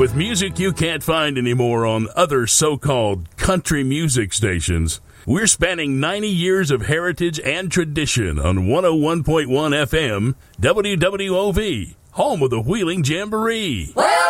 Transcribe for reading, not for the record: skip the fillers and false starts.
With music you can't find anymore on other so-called country music stations, we're spanning 90 years of heritage and tradition on 101.1 FM, WWOV, home of the Wheeling Jamboree. Well,